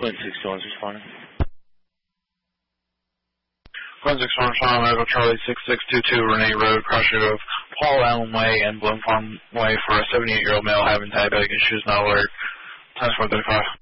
Quinn 61's responding. Quinn 61 responding, Medical Charlie 6622 Renee Road, crossing of Paul Allen Way and Bloom Farm Way for a 78-year-old male having diabetic issues, not alert. Times 435.